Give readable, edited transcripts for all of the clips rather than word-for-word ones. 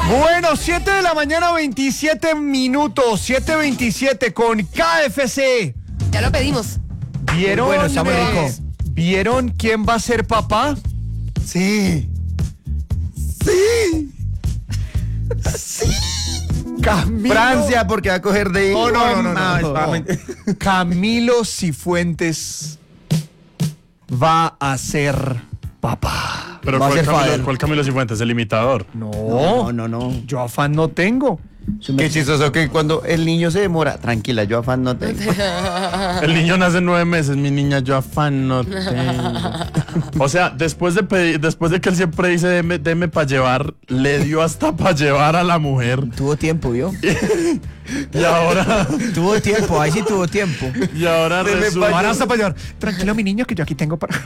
Bueno, 7 de la mañana, 27 minutos, 7:27 con KFC. Ya lo pedimos. ¿Vieron? Bueno, está muy rico. ¿Vieron quién va a ser papá? Sí. Camilo. Francia, porque va a coger de... No. Camilo Cifuentes va a ser papá. Pero Va a ser father. ¿cuál Camilo Cifuentes? El imitador. No, No. yo afán no tengo. Qué chistoso que cuando el niño se demora, tranquila, yo afán no tengo. El niño nace 9 meses, mi niña, yo afán no tengo. O sea, después de que él siempre dice deme para llevar, le dio hasta para llevar a la mujer. Tuvo tiempo, ¿vio? Y ahora Tuvo tiempo, ahí sí tuvo tiempo. resulta... Ahora hasta para llevar. Tranquilo, mi niño, que yo aquí tengo para.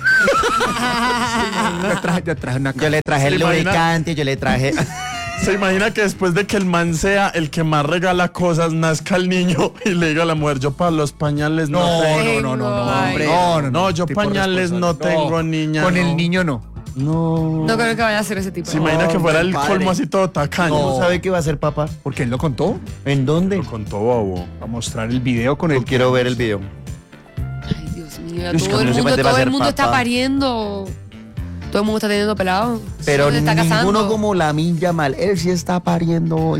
yo traje una Yo le traje ¿Se el imagina? lubricante, yo le traje... Se imagina que después de que el man sea el que más regala cosas, nazca el niño y le diga a la mujer, yo para los pañales no tengo. No, yo tipo pañales no responsable. tengo, niña. Con no. el niño no. No. No creo que vaya a ser ese tipo. Se imagina que fuera el padre. colmo así todo tacaño. ¿No sabe que va a ser papá? Porque él lo contó. ¿En dónde? Lo contó bobo. Va a mostrar el video con Yo el. quiero ver el video. Ay, Dios mío, Es que Camilo Cifuentes va a todo el ser mundo está papá. pariendo. Todo el mundo está teniendo pelado. Pero Se está ninguno casando. como Lamine Yamal. Él sí está pariendo hoy.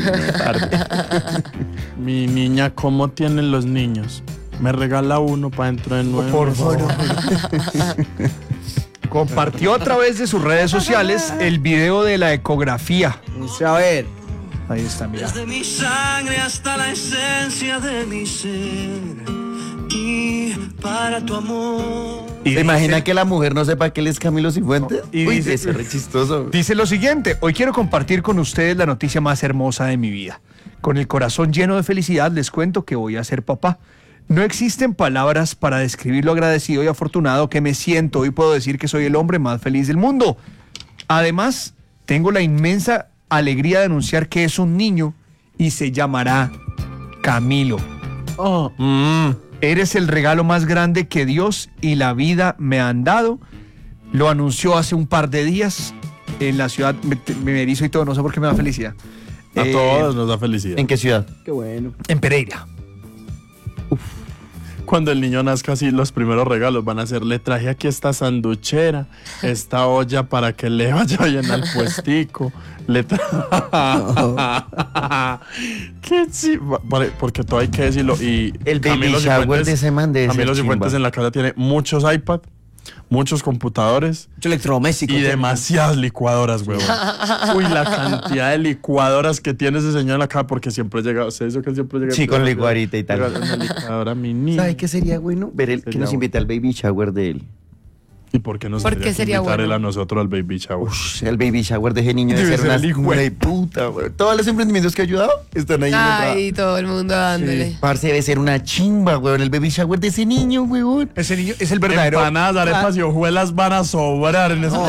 Mi niña, ¿cómo tienen los niños? Me regala uno para dentro de 9 Por meses. favor. Compartió a través de sus redes sociales el video de la ecografía. A ver. Ahí está, mira. Desde mi sangre hasta la esencia de mi ser y para tu amor. Y ¿Se imagina que la mujer no sepa que él es Camilo Cifuentes? Y Uy, dice- ese es re chistoso. Dice lo siguiente: hoy quiero compartir con ustedes la noticia más hermosa de mi vida. Con el corazón lleno de felicidad les cuento que voy a ser papá. No existen palabras para describir lo agradecido y afortunado que me siento. Hoy puedo decir que soy el hombre más feliz del mundo. Además, tengo la inmensa alegría de anunciar que es un niño y se llamará Camilo. Eres el regalo más grande que Dios y la vida me han dado. Lo anunció hace un par de días en la ciudad. Me erizo y todo, no sé por qué me da felicidad. A todos nos da felicidad. ¿En qué ciudad? En Pereira. Cuando el niño nazca así, los primeros regalos van a ser, le traje aquí esta sanduchera, esta olla para que le vaya bien al puestico. ¿Qué sí? Porque todo hay que decirlo. Y El baby shower de ese man de Camilo Cifuentes en la casa tiene muchos iPad, muchos computadores Mucho electrodoméstico. y demasiadas licuadoras, huevón. Uy, la cantidad de licuadoras que tiene ese señor en la casa, porque siempre llega, ¿usted dice que él siempre llega? Sí, con licuadita y tal. Llega una licuadora mini. ¿Sabe qué sería bueno? Ver el que Sería nos invite al baby shower de él. ¿Y por qué nos ¿Por tendría qué que sería invitar bueno? él a nosotros al baby shower? El baby shower de ese niño debe Debe ser ser una el hijo muy de- puta, güey. Todos los emprendimientos que ha ayudado están ahí en Ay, el todo el mundo dándole. Parce, debe ser una chimba, güey. El baby shower de ese niño, güey. Ese niño es el verdadero. Empanadas, arepas y hojuelas van a sobrar en ese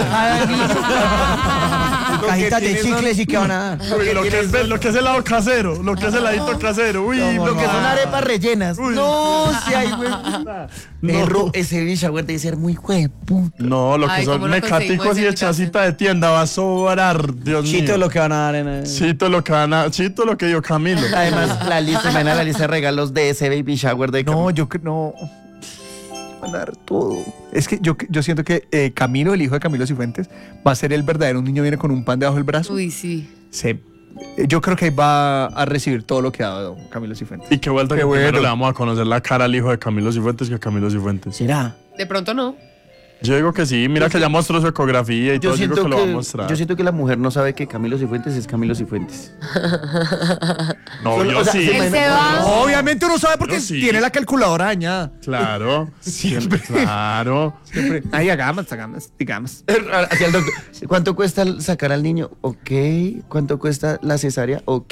Cajitas de chicles y que van a dar. Uy, lo que es helado casero, lo que es heladito casero. Uy, Lo que son arepas rellenas. No, si hay, güey. Ese baby shower debe ser muy puta. No, lo que Ay, son ¿cómo lo mecaticos conseguimos y en de mi casa? chacita de tienda va a sobrar, Dios mío. lo que van a dar en Chito lo que van a... Chito lo que dio Camilo. Además, la lista, imagina la lista de regalos de ese baby shower de No, no. Van a dar todo. Es que yo siento que Camilo, el hijo de Camilo Cifuentes, va a ser el verdadero. Un niño viene con un pan debajo del brazo. Uy, sí. Yo creo que va a recibir todo lo que ha dado Camilo Cifuentes. Y qué vuelta Qué que primero bueno. le vamos a conocer la cara al hijo de Camilo Cifuentes que a Camilo Cifuentes. ¿Será? De pronto no. Yo digo que sí, mira que ya mostró su ecografía y todo, yo digo que lo va a mostrar. yo siento que la mujer no sabe que Camilo Cifuentes es Camilo Cifuentes. No, Solo- yo o sea, sí. se Él se va. Obviamente uno sabe porque Yo sí. tiene la calculadora dañada. Claro, Siempre. claro. Siempre. Ay, digamos. Hacia el doctor. ¿Cuánto cuesta sacar al niño? Ok. ¿Cuánto cuesta la cesárea? Ok.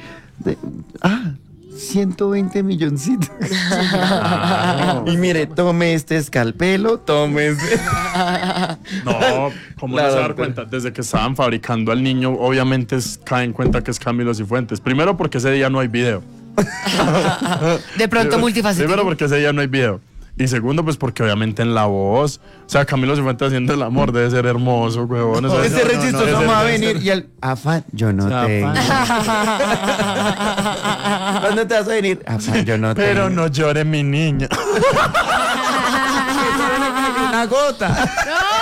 120 milloncitos. Y mire, tome este escalpelo, tome este. No, ¿cómo no Claro, se dar doctor. cuenta? Desde que estaban fabricando al niño, obviamente cae en cuenta que es Camilo Cifuentes. Primero porque ese día no hay video. De pronto multifacético. Primero porque ese día no hay video. Y segundo, pues porque obviamente en la voz, o sea, Camilo Cifuentes haciendo el amor debe ser hermoso, huevón. O sea, Ese re chistoso ese va a debe venir ser- y el afán, yo no Afán. tengo. ¿Cuándo te vas a venir? Afán, yo no Pero tengo. no llore mi niña. Una gota.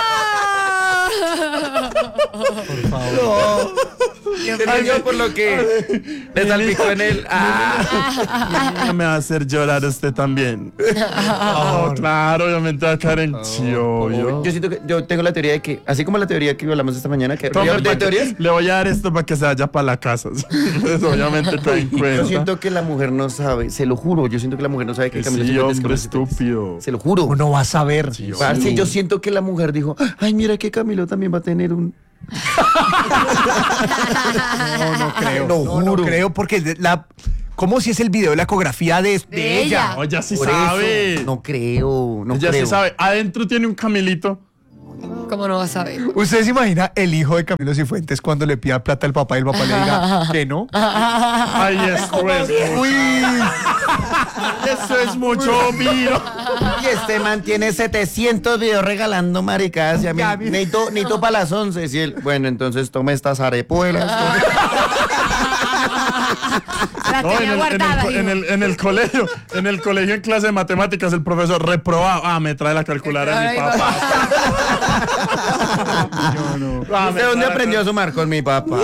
No. ¿Qué pasó por lo que le salpicó en el... Mi niña me va a hacer llorar usted también. Oh, claro, obviamente va a caer en chillo. Yo siento que yo tengo la teoría de que, así como la teoría que hablamos esta mañana, que Tome, de teorías, le voy a dar esto para que se vaya para la casa. Pues obviamente te en cuenta. yo siento que la mujer no sabe, se lo juro, yo siento que la mujer no sabe que Camilo Sí, Cifuentes hombre, es como- estúpido. Se lo juro. Uno va a saber. Parce, yo siento que la mujer dijo, ay, mira que Camilo también va a tener un... No creo. Lo No juro. creo porque ¿cómo si es el video de la ecografía de De ella? No, ella sí Por sabe. eso, no creo, no Ella creo. sí sabe. Adentro tiene un Camilito. ¿Cómo no vas a saber? ¿Usted se imagina el hijo de Camilo Cifuentes cuando le pida plata al papá y el papá le diga que no? Ay, eso es. Uy, Eso es mucho viro. Y este man tiene 700 videos regalando maricadas y a mí Ya, mira. necesito para las 11. Y él, bueno, entonces tome estas arepuelas. Las No, tenía guardadas. en el colegio, en clase de matemáticas, el profesor reprobado. Ah, me trae la calculadora de mi Ay, papá. Ah, ¿De dónde aprendió a sumar? Con mi papá.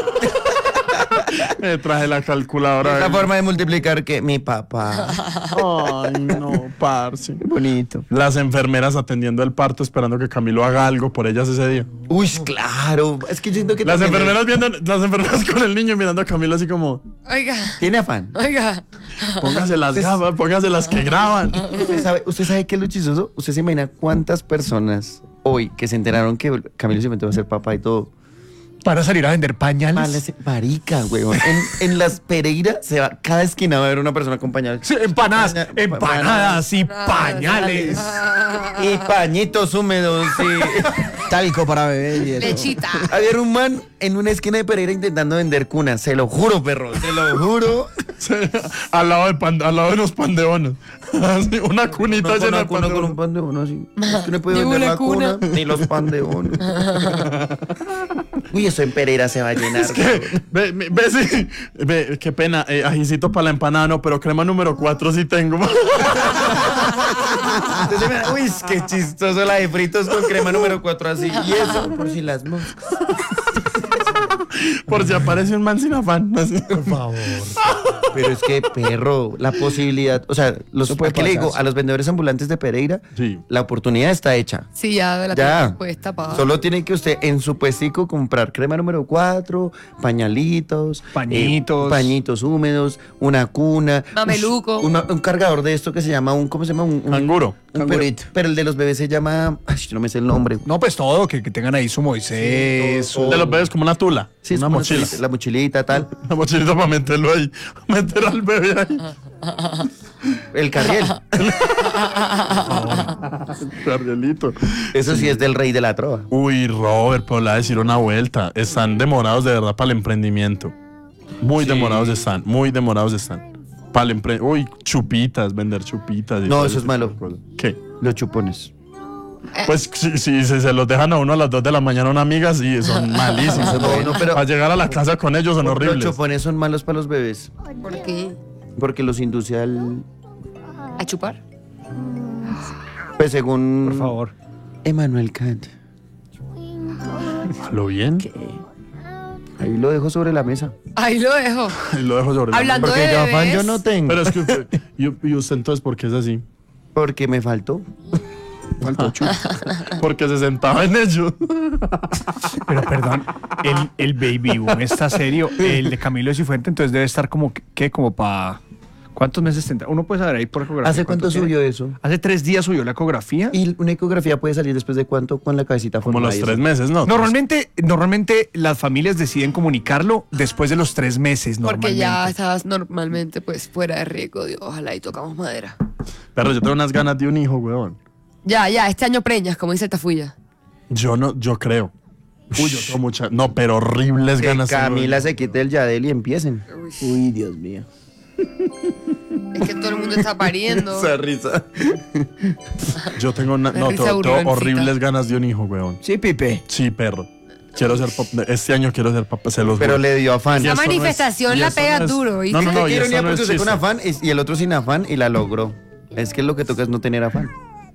Me traje la calculadora. La forma de multiplicar que mi papá. Ay, no, parce. Bonito. Las enfermeras atendiendo el parto, esperando que Camilo haga algo por ellas ese día. Uy, claro. Es que yo siento que Las también enfermeras con el niño mirando a Camilo así como, Oiga, tiene afán. oiga. póngase las gafas, póngase las que graban. ¿Usted sabe qué es lo chistoso? ¿Usted se imagina cuántas personas hoy que se enteraron que Camilo Cifuentes va a ser papá y todo? para salir a vender pañales. Males, marica, weón. En las Pereira se va, cada esquina va a haber una persona con pañales. Sí, empanadas, Paña- empanadas y pañales. Y pañitos húmedos, y talco para bebé. Y eso. Lechita. Había un man en una esquina de Pereira intentando vender cunas. Se lo juro, perro. Se lo juro. Sí, al lado de los pandeones. Así, una cunita No, llena de con un pandeones. pan de bono así. Es que no puede Ni vender una la cuna, cuna. ni los pan de bono. Uy, eso en Pereira se va a llenar. Ve, sí. Ve, qué pena. Ajicito para la empanada, no, pero crema número 4 sí tengo. Entonces, mira, uy, es que chistoso la de fritos con crema número 4 así. Y eso, por si las moscas. Por si aparece un man sin afán. Así. Por favor. Pero es que, perro, la posibilidad, o sea, ¿qué le digo? A los vendedores ambulantes de Pereira, Sí. la oportunidad está hecha. Sí, ya la Ya. tengo puesta pa. Solo tiene que usted en su puestico comprar crema número 4, pañalitos, Pañitos. pañitos húmedos, una cuna, Mameluco. un cargador de esto que se llama ¿cómo se llama? Canguro. Pero el de los bebés se llama, ay, yo no me sé el nombre. No, pues todo, que tengan ahí su Moisés. Sí, todo. De los bebés como una tula. Sí, es una como mochila. La mochilita, tal. Una mochilita para meterlo ahí. Meter al bebé ahí. El carriel. Carrielito. Eso sí es del rey de la trova. Uy, Robert, pero le voy a decir una vuelta. Están demorados de verdad para el emprendimiento. Muy demorados están, muy demorados están. Para el Uy, chupitas, vender chupitas. y No, todo eso ese es malo. tipo de cosas. ¿Qué? Los chupones. Pues si se los dejan a uno a las 2 de la mañana una amiga, sí, son malísimos. No, pero- para llegar a la casa con ellos son Los horribles. chupones son malos para los bebés. ¿Por qué? Porque los induce al. ¿A chupar? Pues según. Por favor. Emmanuel Kant. ¿Lo bien? Ahí lo dejo sobre la mesa. Ahí lo dejo. Y lo dejo sobre la Hablando mesa. Porque de yo afán bebés. yo no tengo. Pero es que usted, y usted entonces, ¿por qué es así? Porque me faltó. Porque se sentaba en ellos. Pero perdón, el Baby Boom está serio. El de Camilo Cifuentes, entonces debe estar como, ¿qué? Como para... ¿Cuántos meses tendrá? Uno puede saber ahí por ecografía. ¿Hace cuánto tiene. subió eso? Hace 3 días subió la ecografía. Y una ecografía puede salir después de cuánto con la cabecita Como formada los y eso. 3 meses, ¿no? Normalmente las familias deciden comunicarlo después de los 3 meses. Porque ya normalmente. estabas normalmente pues fuera de riesgo. Dios, ojalá y tocamos madera. Pero yo tengo unas ganas de un hijo, weón. Ya, este año preñas, como dice Tafuya. Yo creo. Uy, yo tengo muchas. No, pero horribles Que ganas. Camila se quite el Yadel y empiecen. Uy, Dios mío. Es que todo el mundo está pariendo. Esa risa. Yo tengo, Una risa tengo burloncita. horribles ganas de un hijo, weón. Sí, Pipe. Sí, perro. Quiero ser papá. Este año quiero ser papá. Se los Pero juro. le dio afán. Y Esa eso no es- manifestación y la eso pega no es- duro, ¿viste? No, Qué y ironía, eso no porque es usted con chiste. afán y el otro sin afán y la logró. Es que lo que toca es no tener afán.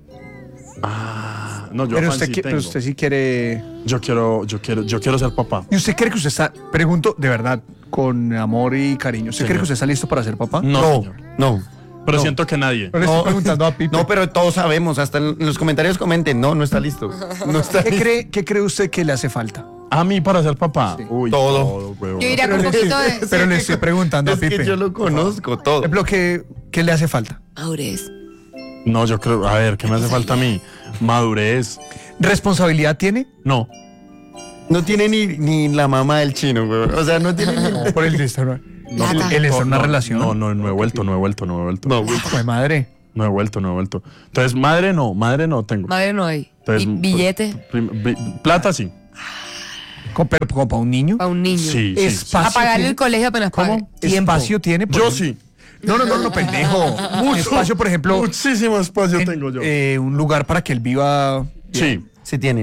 No, yo Pero afán usted, sí pero tengo. usted sí quiere... Yo quiero ser papá. ¿Y usted cree que usted está, pregunto de verdad, con amor y cariño, ¿usted Señor. cree que usted está listo para ser papá? No, señor. no. Pero No. siento que nadie. No le estoy preguntando a Pipe. No, pero todos sabemos, hasta en los comentarios comenten, no está listo. No está listo. ¿Qué cree usted que le hace falta? A mí para ser papá. Uy, Todo. huevón. Yo iría con un poquito de Pero le estoy preguntando a Es Pipe. que yo lo conozco todo. Por ejemplo, ¿qué le hace falta? madurez. No, yo creo, a ver, ¿qué me hace falta a mí? Madurez. ¿Responsabilidad tiene? No. No tiene ni la mamá del chino, güey. O sea, no tiene ni... Por el de estar, Plata. él está en una relación. No he vuelto. No, güey. Pues madre. No he vuelto. Entonces, madre no tengo. Madre no hay. Entonces, Billete plata sí. Pero como para un niño. para un niño. Sí. Espacio A pagarle tiene. el colegio apenas pague. ¿Cómo? ¿Espacio tiene? Por Yo ejemplo? sí. No, pendejo. Espacio, por ejemplo, Muchísimo espacio en, tengo yo. un lugar para que él viva. Sí. Sí tiene.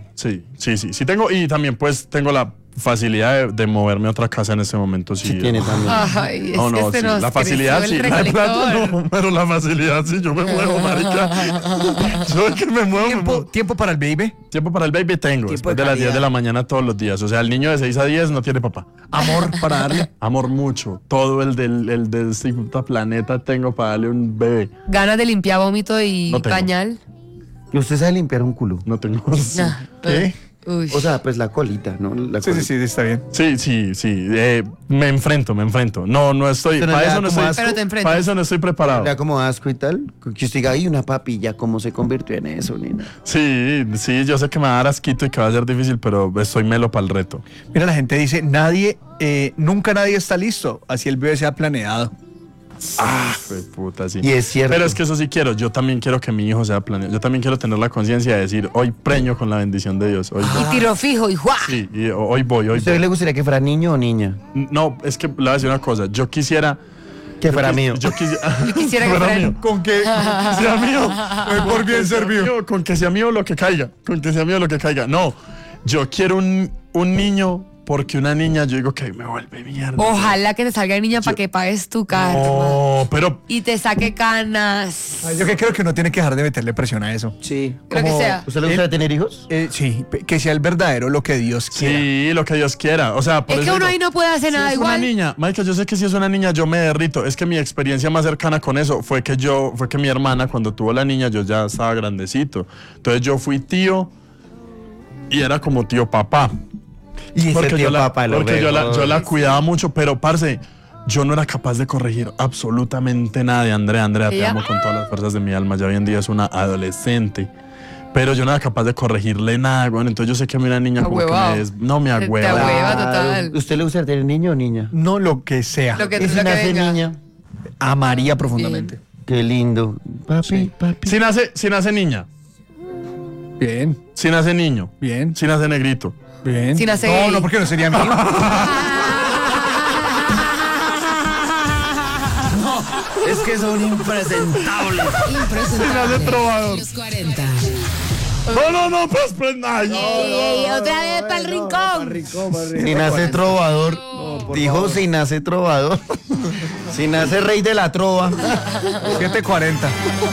Sí tengo. Y también pues tengo la facilidad de moverme a otra casa en este momento. Sí, Sí tiene también. Ay, es No, que no, se sí, nos la facilidad sí, creció el la de plata recolector. no, pero la facilidad sí, yo me muevo, marica. Yo es que me muevo, ¿Tiempo para el baby? Tiempo para el baby tengo, después de las 10 de la mañana todos los días. O sea, el niño de 6 a 10 no tiene papá. Amor para darle. Amor mucho. Todo el del este planeta tengo para darle un bebé. Ganas de limpiar vómito y No tengo. pañal. ¿Y usted sabe limpiar un culo? No tengo. Ah, ¿Qué? Uy. O sea, pues la colita, ¿no? La Sí, colita. está bien. Sí. Me enfrento. No estoy. Pero Para le da eso no como estoy. asco. Pero te enfrentas. Para eso no estoy preparado. Le da como asco y tal. Que usted diga, ay, una papilla, ¿cómo se convirtió en eso, nena? Sí, yo sé que me va a dar asquito y que va a ser difícil, pero estoy melo para el reto. Mira, la gente dice, nunca nadie está listo, así el bebé sea planeado. Fue puta, sí. Y es cierto. Pero es que eso sí quiero. Yo también quiero que mi hijo sea planeado. Yo también quiero tener la conciencia de decir, hoy preño con la bendición de Dios. Hoy Y tiro fijo y ¡juá! sí, y hoy voy. ¿A usted le gustaría que fuera niño o niña? No, es que le voy a decir una cosa. Yo quisiera. Que fuera mío. Yo quisiera. quisiera que fuera mío. ¿Con qué? Sea mío. Por bien servido. Con que sea mío lo que caiga. No, yo quiero un niño porque una niña, yo digo que me vuelve mierda. Ojalá que te salga niña para que pagues tu karma. No, pero. Y te saque canas. Ay, yo que creo que uno tiene que dejar de meterle presión a eso. Sí. Creo que sea. ¿Usted le gustaría tener hijos? Sí, que sea el verdadero lo que Dios quiera. Sí, lo que Dios quiera. O sea, por Es eso que uno digo, ahí no puede hacer si nada es igual. una niña, Marica, yo sé que si es una niña yo me derrito. Es que mi experiencia más cercana con eso fue que mi hermana cuando tuvo la niña yo ya estaba grandecito. Entonces yo fui tío y era como tío papá. Y ese tío papá lo porque yo veo. la cuidaba mucho, pero parce, yo no era capaz de corregir absolutamente nada de Andrea. Andrea, te ¿Ella? amo con todas las fuerzas de mi alma. Ya hoy en día es una adolescente. Pero yo no era capaz de corregirle nada, bueno. Entonces yo sé que a mí una niña como que Ahuevado. no me Te agüeva. ahueva. total. ¿Usted le gustaría tener niño o niña? No lo que sea. Lo que, ¿Y si lo que nace venga. niña? Amaría profundamente. Qué lindo. Papi. Si nace niña, Bien, si nace niño, bien, si nace negrito. bien. Si nace no, gay. no, porque no sería mío. Es que son impresentables. nace trovador. Los 40. No, pues, ay, Y otra vez para el rincón. Si nace trovador. Dijo si nace trovador. Si nace rey de la trova. 7:40.